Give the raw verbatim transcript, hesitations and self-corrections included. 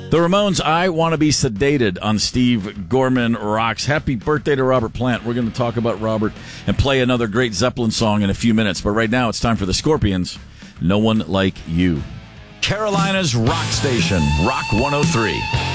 The Ramones, I Want to Be Sedated on Steve Gorman Rocks. Happy birthday to Robert Plant. We're going to talk about Robert and play another great Zeppelin song in a few minutes. But right now, it's time for the Scorpions. No One Like You. Carolina's rock station, Rock one oh three.